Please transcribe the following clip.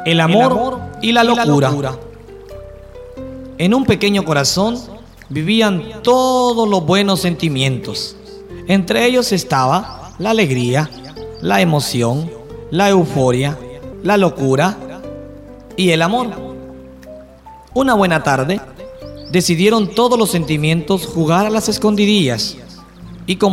El amor y la locura. En un pequeño corazón vivían todos los buenos sentimientos. Entre ellos estaba la alegría, la emoción, la euforia, la locura y el amor. Una buena tarde, decidieron todos los sentimientos jugar a las escondidillas y como